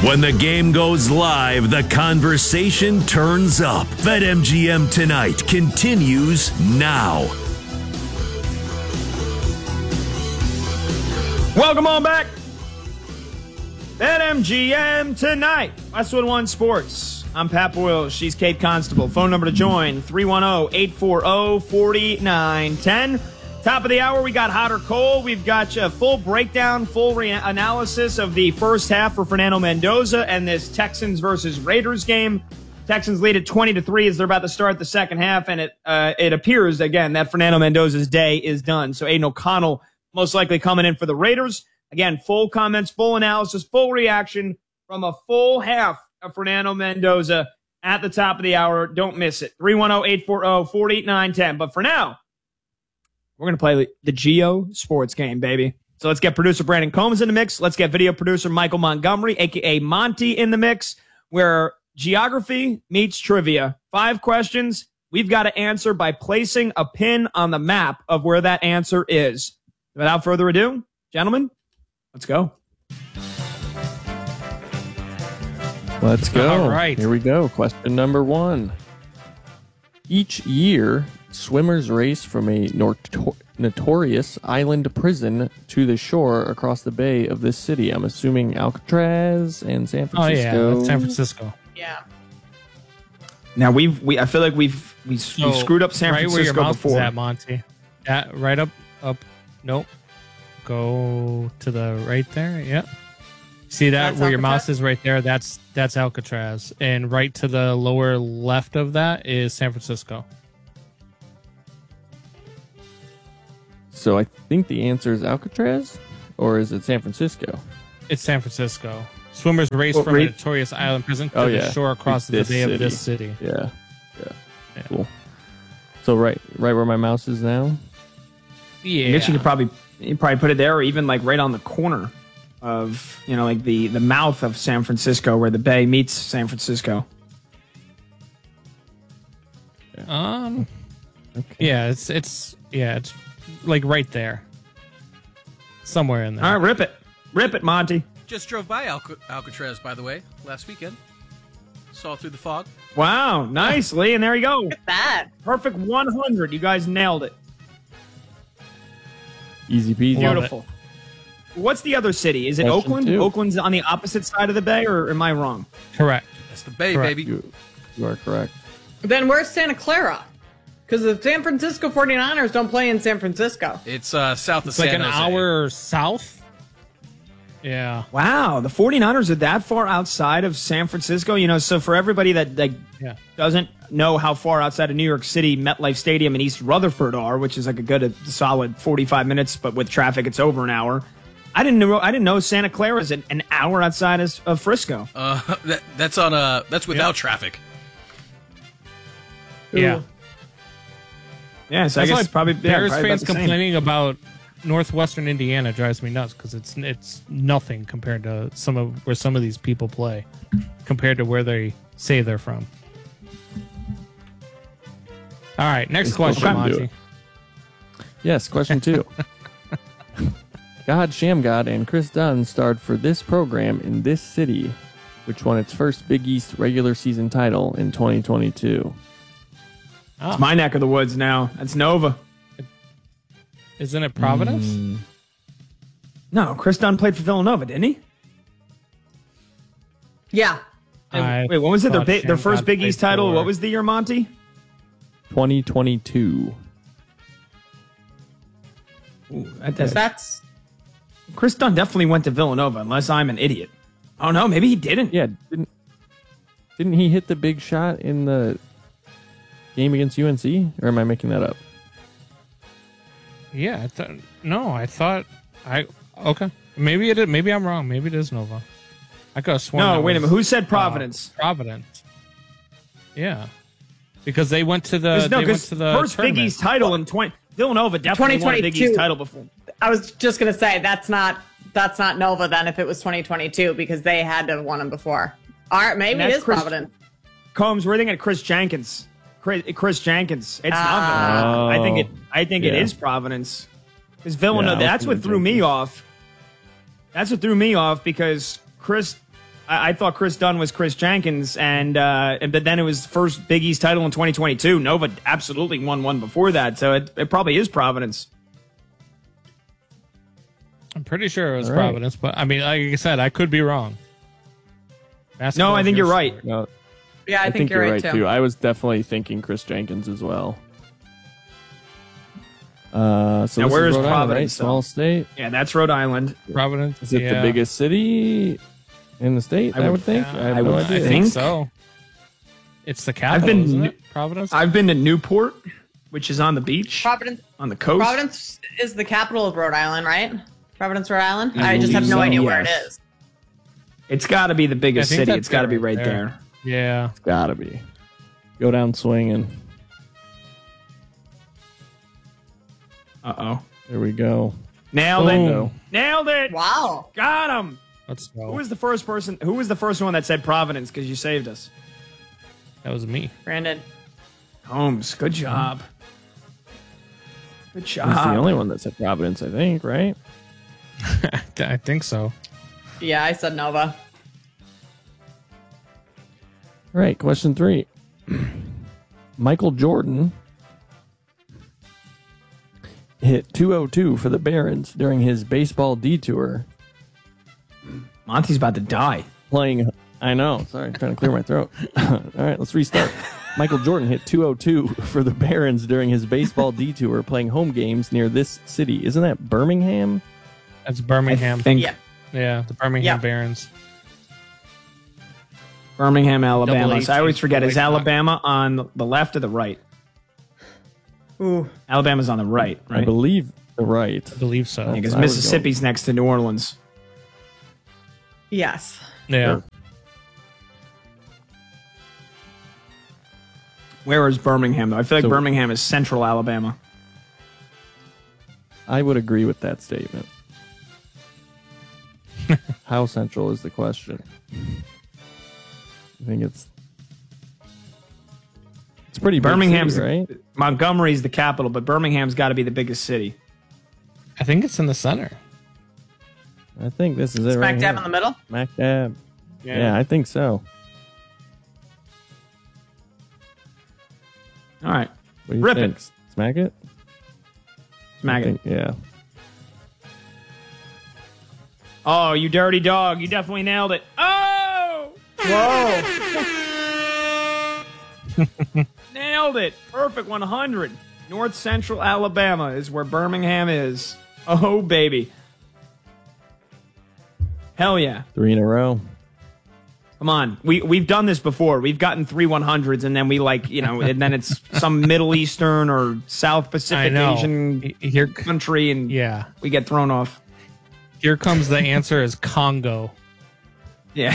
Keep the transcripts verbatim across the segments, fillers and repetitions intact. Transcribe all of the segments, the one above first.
When the game goes live, the conversation turns up. BetMGM Tonight continues now. Welcome on back. BetMGM Tonight. Westwood One Sports. I'm Pat Boyle. She's Kate Constable. Phone number to join, three one zero, eight four zero, four nine one zero. Top of the hour, we got hot or cold. We've got a full breakdown, full re- analysis of the first half for Fernando Mendoza and this Texans versus Raiders game. Texans lead at twenty to three as they're about to start the second half, and it uh, it appears, again, that Fernando Mendoza's day is done. So Aiden O'Connell most likely coming in for the Raiders. Again, full comments, full analysis, full reaction from a full half of Fernando Mendoza at the top of the hour. Don't miss it. three one zero, eight four zero, four nine one zero. But for now, we're going to play the Geo Sports game, baby. So let's get producer Brandon Combs in the mix. Let's get video producer Michael Montgomery, a k a. Monty, in the mix, where geography meets trivia. Five questions. We've got to answer by placing a pin on the map of where that answer is. Without further ado, gentlemen, let's go. Let's go. All right. Here we go. Question number one. Each year, swimmers race from a notor- notorious island prison to the shore across the bay of this city. I'm assuming Alcatraz and San Francisco. Oh, yeah. That's San Francisco. Yeah. Now, we've, we, I feel like we've, we've, So, we've screwed up San right Francisco where your mouse before. is at, Monty. Yeah, right up, up. Nope. Go to the right there. Yep. See that That's where your Alcatraz? mouse is right there? That's that's Alcatraz, and right to the lower left of that is San Francisco. So I think the answer is Alcatraz, or is it San Francisco? It's San Francisco. Swimmers race Well, from read- a notorious island prison to Oh, the yeah. shore across the This bay city. of this city. Yeah. Yeah. Yeah. Cool. So right right where my mouse is now? Yeah. I guess you could probably you probably put it there, or even like right on the corner of, you know, like the, the mouth of San Francisco where the bay meets San Francisco. Um. Okay. Yeah. It's it's yeah. It's like right there. Somewhere in there. All right, rip it. Rip it, Monty. Just drove by Alca- Alcatraz, by the way, last weekend. Saw it through the fog. Wow, nice, Lee. And there you go. That. Perfect one hundred. You guys nailed it. Easy peasy. Love Beautiful. What's the other city? Is it Question Oakland? two. Oakland's on the opposite side of the bay, or am I wrong? Correct. That's the Bay, Correct. baby. You, you are correct. Then where's Santa Clara? Because the San Francisco forty-niners don't play in San Francisco. It's uh, south of It's San like an Jose. hour south. Yeah. Wow, the forty-niners are that far outside of San Francisco. You know, so for everybody that like Yeah. doesn't know how far outside of New York City MetLife Stadium and East Rutherford are, which is like a good, a solid forty-five minutes, but with traffic, it's over an hour. I didn't know. I didn't know Santa Clara is an, an hour outside of, of Frisco. Uh, that, that's on uh, that's without traffic. Yeah. Yeah, so I That's guess why it's probably yeah, Bears probably fans about the same. complaining about Northwestern Indiana drives me nuts because it's it's nothing compared to some of where some of these people play, compared to where they say they're from. All right, next question, Welcome to Monty. it. Yes, question two. God Shamgod and Chris Dunn starred for this program in this city, which won its first Big East regular season title in twenty twenty-two. Oh, It's my neck of the woods now. That's Nova. isn't it Providence? Mm. No, Chris Dunn played for Villanova, didn't he? Yeah. I Wait, what was it? Their, thought big, their first Shamgod Big played East title. for- What was the year, Monty? twenty twenty-two. Ooh, that, that's, That's. Chris Dunn definitely went to Villanova, unless I'm an idiot. Oh no, maybe he didn't. Yeah, didn't didn't he hit the big shot in the game against U N C? Or am I making that up? Yeah, I th- no, I thought I okay. Maybe it. Is, maybe I'm wrong. Maybe it is Nova. I could have sworn. No, that wait a was, minute. Who said uh, Providence? Providence. Yeah, because they went to the. 'Cause no, they went because to the first Big tournament. East title in twenty. Villanova definitely won a Big East twenty twenty-two. title before. I was just gonna say that's not that's not Nova then if it was twenty twenty-two because they had to have won them before. All right, maybe And it that's is Chris- Providence. Combs, we're thinking of Chris Jenkins. Chris, Chris Jenkins. It's Ah. not Villanova. I think it. Oh, I think it yeah. is Providence. Because Villanova. Yeah, I was that's what thinking threw me Jenkins. off. That's what threw me off because Chris I, I thought Chris Dunn was Chris Jenkins, and uh, but then it was first Big East title in twenty twenty-two. Nova absolutely won one before that, so it, it probably is Providence. I'm pretty sure it was All right. Providence, but I mean, like I said, I could be wrong. No, Basketball I is think your you're right. sport. No, Yeah, I, I, think, you're, right, too. I was definitely thinking Chris Jenkins as well. Uh, so Now, this where is is Rhode Island, right? Providence, though? Small state. Yeah, that's Rhode Island. Providence. Is it yeah. the biggest city in the state? I I would- would, think. Yeah, I have I no would idea. I think think. so. It's the capital, been isn't nu- it? Providence. I've been to Newport, which is on the beach, Providence, on the coast. Providence is the capital of Rhode Island, right? Providence, Rhode Island. I I, just have believe no so, idea where it yes. is. It's got to be the biggest I think city. that's It's got to it be right right there. there. yeah. It's gotta be. Go down swinging. Uh oh. There we go. Nailed Boom. it. Nailed it. Wow. Got him. Let's Who go. was the first person? Who was the first one that said Providence? Because you saved us. That was me. Brandon. Holmes, good job. Good He's job. the only one that said Providence, I think, right? I think so. Yeah, I said Nova. All right, question three. Michael Jordan hit two oh two for the Barons during his baseball detour Monty's about to die. playing. I know. Sorry, trying to clear my throat. All right, let's restart. Michael Jordan hit two oh two for the Barons during his baseball detour playing home games near this city. Isn't that Birmingham? That's Birmingham. I think Yeah. Yeah, the Birmingham Yeah. Barons. Birmingham, Alabama. Double So I always H, forget. double Is H. Alabama on the left or the right? Ooh. Alabama's on the right, I right? believe the right. I believe so. Because I was Mississippi's next to New Orleans. Yes. Yeah. Sure. Where is Birmingham, though? I feel like So- Birmingham is central Alabama. I would agree with that statement. How central is the question? I think it's it's pretty big Birmingham's city, right? Montgomery's the capital, but Birmingham's got to be the biggest city. I think it's in the center. I think this is it Smack right dab here. in the middle. Smack dab. Yeah. I think so. All right. What do you Rip think? it. Smack it? Smack I it. think- yeah. Oh, you dirty dog. You definitely nailed it. Oh! Whoa! Nailed it. Perfect one hundred. North Central Alabama is where Birmingham is. Oh, baby. Hell yeah. Three in a row. Come on. We, we've done this before. We've gotten three one hundreds, and then we like, you know, and then it's some Middle Eastern or South I Pacific know. Asian Here, country, and yeah. we get thrown off. Here comes the answer is Congo. Yeah.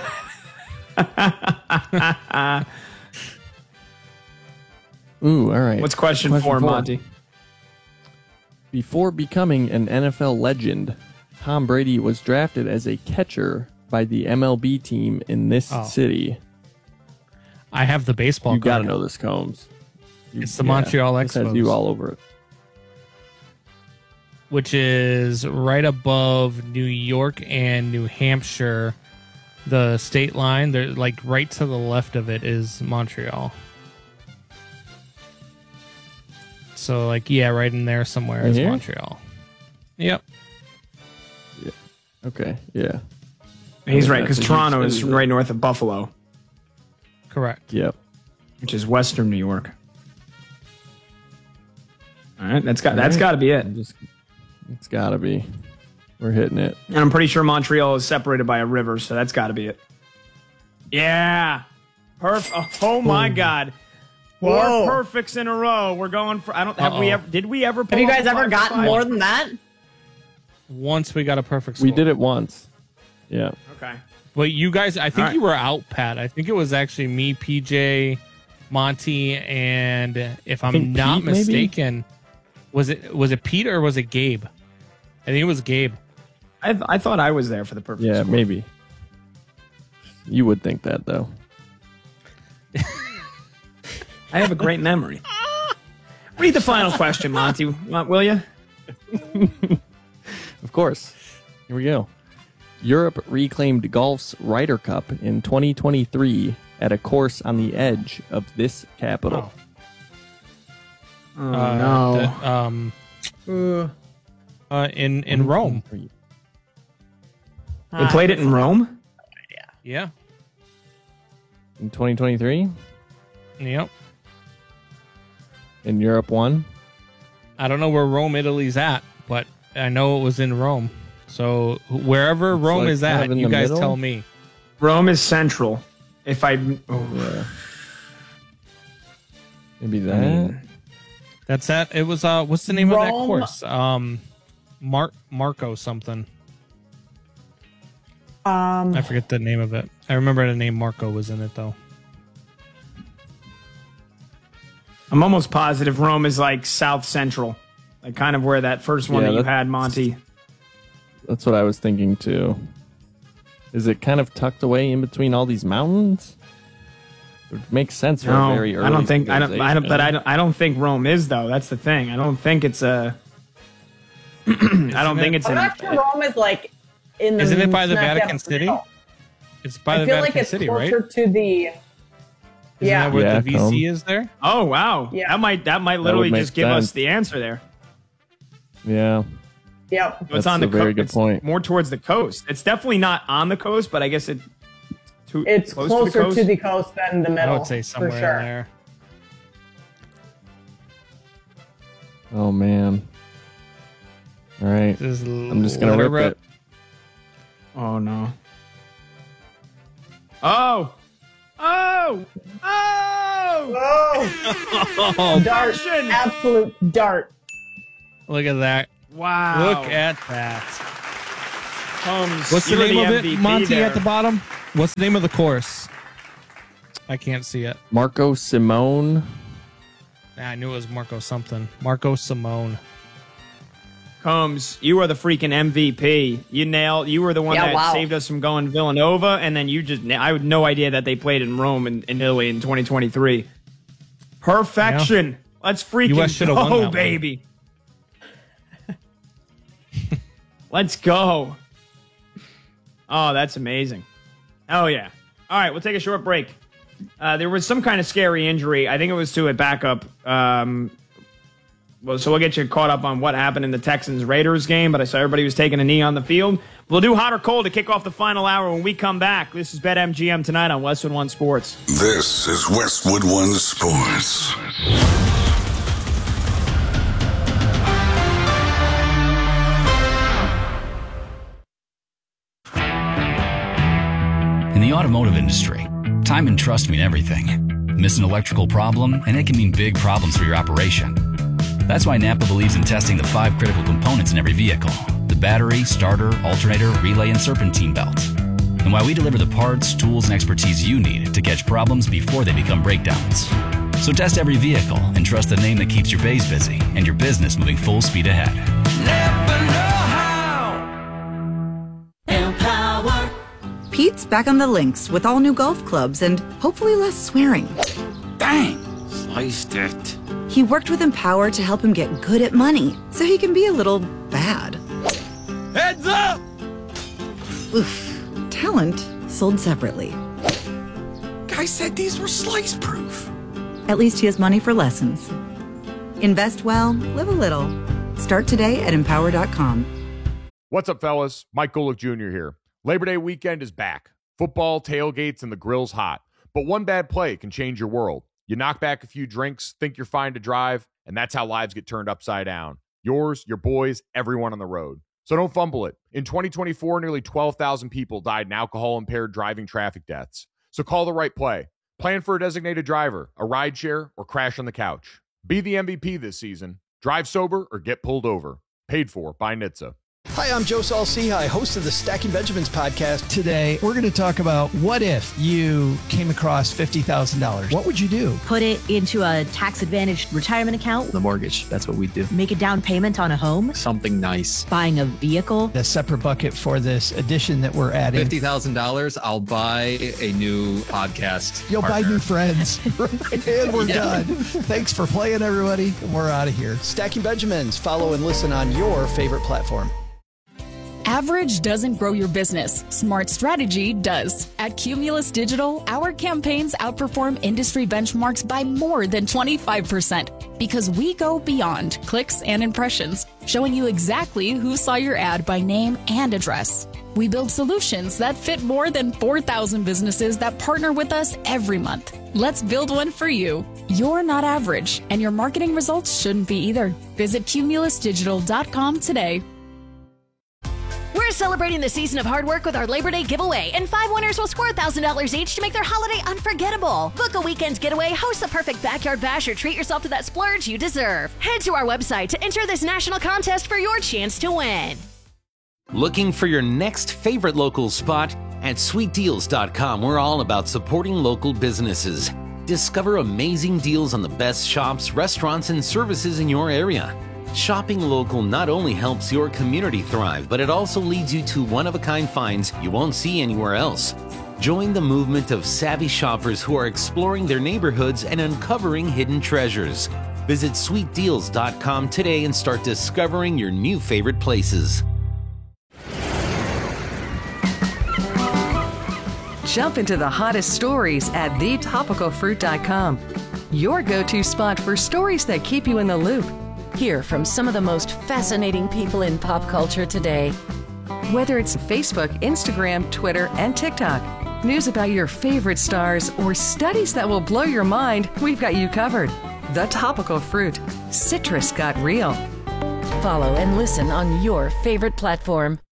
Ooh, all right. What's question, Question four, four. Monty? Before becoming an N F L legend, Tom Brady was drafted as a catcher by the M L B team in this Oh. city. I have the baseball You got to card. know this, Combs. You- It's the Montreal this has Expos. you all over it. Which is right above New York and New Hampshire, the state line. They're like right to the left of it is Montreal. So like yeah, right in there somewhere Right is here? Montreal. Yep. Okay, yeah. He's right, That's because a huge Toronto is city. right north of Buffalo, Correct. Yep. which is western New York. All right, that's got that's All right. got to be it. I'm just, it's got to be. We're hitting it. And I'm pretty sure Montreal is separated by a river, so that's got to be it. Yeah, perfect. Oh, oh my God, four Whoa. perfects in a row. We're going for. I don't have we Uh-oh. ever did we ever? Pull Have you off guys a ever five for gotten five? more than that? Once we got a perfect score. We did it once. Yeah. Okay. But you guys, I think All right. you were out, Pat. I think it was actually me, P J, Monty, and if I'm think not Pete, maybe? mistaken, was it was it Pete or was it Gabe? I think it was Gabe. I th- I thought I was there for the perfect. Yeah, score. maybe. You would think that, though. I have a great memory. Read the final question, Monty, will you? Of course. Here we go. Europe reclaimed golf's Ryder Cup in twenty twenty-three at a course on the edge of this capital. Oh, Uh, no. the- um, uh, in in Rome. They played it in Rome? Yeah. In twenty twenty-three? Yep. And Europe won? I don't know where Rome, Italy's at, but I know it was in Rome. So wherever It's Rome like is kind at, of in you the guys middle? tell me. Rome is central. If I... Oh. Yeah. Maybe that? I mean, That's that. It was uh, what's the name of that Rome. course? Um, Mar Marco something. Um, I forget the name of it. I remember the name Marco was in it though. I'm almost positive Rome is like south central. Like kind of where that first one Yeah, that you that- had, Monty. That's what I was thinking too. Is it kind of tucked away in between all these mountains? It makes sense for a No, very early I don't think I don't, I don't but I civilization. don't I don't think Rome is though. That's the thing. I don't think it's a I don't think it's I'm an not sure Rome is like in the Isn't it by the smack Vatican dab City? middle. It's by I the feel Vatican like it's City, right? closer to the. Isn't yeah. that where Yeah, the V C come. is there? Oh wow. Yeah. That might that might literally make just give us sense. the answer there. Yeah. Yep. It's That's on the a very co- good it's point. More towards the coast. It's definitely not on the coast, but I guess it too It's close closer to the coast. coast than the I middle. would say somewhere for sure. in there. Oh man. All right. This is I'm just gonna letter rip rep. it. Oh no. Oh. Oh. Oh. Oh, dart! Russian. Absolute dart. Look at that. Wow. Look at that. Comes. What's the You're name of M it, V P Monty, there. at the bottom? What's the name of the course? I can't see it. Marco Simone. Nah, I knew it was Marco something. Marco Simone. Combs, you are the freaking M V P. You nailed. You were the one Yeah, that wow. saved us from going Villanova, and then you just. I had no idea that they played in Rome and in Italy in twenty twenty-three. Perfection. Let's freaking U S should've won that go, one. baby. Let's go. Oh, that's amazing. Oh yeah. All right, we'll take a short break. Uh, there was some kind of scary injury. I think it was to a backup. Um, well, so we'll get you caught up on what happened in the Texans-Raiders game, but I saw everybody was taking a knee on the field. We'll do hot or cold to kick off the final hour when we come back. This is BetMGM tonight on Westwood One Sports. This is Westwood One Sports. In the automotive industry, time and trust mean everything. Miss an electrical problem, and it can mean big problems for your operation. That's why Napa believes in testing the five critical components in every vehicle: the battery, starter, alternator, relay, and serpentine belt. And why we deliver the parts, tools, and expertise you need to catch problems before they become breakdowns. So test every vehicle and trust the name that keeps your bays busy and your business moving full speed ahead. Napa know-how. Empower. Pete's back on the links with all new golf clubs and hopefully less swearing. Dang, sliced it. He worked with Empower to help him get good at money so he can be a little bad. Heads up! Oof. Talent sold separately. Guy said these were slice proof. At least he has money for lessons. Invest well, live a little. Start today at empower dot com. What's up, fellas? Mike Golick Junior here. Labor Day weekend is back. Football, tailgates, and the grill's hot. But one bad play can change your world. You knock back a few drinks, think you're fine to drive, and that's how lives get turned upside down. Yours, your boys, everyone on the road. So don't fumble it. In twenty twenty-four, nearly twelve thousand people died in alcohol-impaired driving traffic deaths. So call the right play. Plan for a designated driver, a rideshare, or crash on the couch. Be the M V P this season. Drive sober or get pulled over. Paid for by N H T S A. Hi, I'm Joe Saul-Sehy, host of the Stacking Benjamins podcast. Today, we're going to talk about what if you came across fifty thousand dollars? What would you do? Put it into a tax-advantaged retirement account. The mortgage, that's what we do. Make a down payment on a home. Something nice. Buying a vehicle. A separate bucket for this addition that we're adding. fifty thousand dollars, I'll buy a new podcast You'll partner. buy new friends. And we're Yeah. done. Thanks for playing, everybody. We're out of here. Stacking Benjamins. Follow and listen on your favorite platform. Average doesn't grow your business. Smart strategy does. At Cumulus Digital, our campaigns outperform industry benchmarks by more than twenty-five percent because we go beyond clicks and impressions, showing you exactly who saw your ad by name and address. We build solutions that fit more than four thousand businesses that partner with us every month. Let's build one for you. You're not average, and your marketing results shouldn't be either. Visit cumulus digital dot com today. We're celebrating the season of hard work with our Labor Day giveaway, and five winners will score one thousand dollars each to make their holiday unforgettable. Book a weekend getaway, host the perfect backyard bash, or treat yourself to that splurge you deserve. Head to our website to enter this national contest for your chance to win. Looking for your next favorite local spot? At sweet deals dot com, we're all about supporting local businesses. Discover amazing deals on the best shops, restaurants, and services in your area. Shopping local not only helps your community thrive, but it also leads you to one-of-a-kind finds you won't see anywhere else. Join the movement of savvy shoppers who are exploring their neighborhoods and uncovering hidden treasures. Visit sweet deals dot com today and start discovering your new favorite places. Jump into the hottest stories at the topical fruit dot com. Your go-to spot for stories that keep you in the loop. Hear from some of the most fascinating people in pop culture today. Whether it's Facebook, Instagram, Twitter, and TikTok, news about your favorite stars, or studies that will blow your mind, we've got you covered. The Topical Fruit. Citrus got real. Follow and listen on your favorite platform.